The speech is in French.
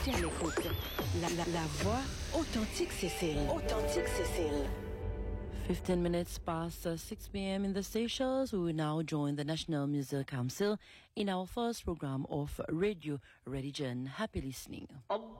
Restez à l'écoute. La voix authentique Cécile. Authentique Cécile. 15 minutes past 6 p.m. in the Seychelles. We will now join the National Music Council in our first program of Radio Religion. Happy listening.